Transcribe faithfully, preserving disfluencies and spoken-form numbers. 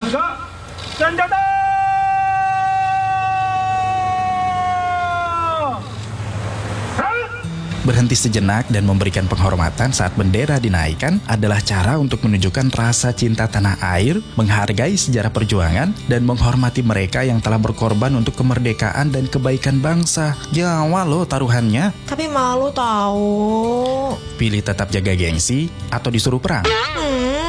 Harga senjata! Berhenti sejenak dan memberikan penghormatan saat bendera dinaikkan adalah cara untuk menunjukkan rasa cinta tanah air, menghargai sejarah perjuangan, dan menghormati mereka yang telah berkorban untuk kemerdekaan dan kebaikan bangsa. Jawa loh taruhannya. Tapi malu tahu. Pilih tetap jaga gengsi atau disuruh perang. Hmm.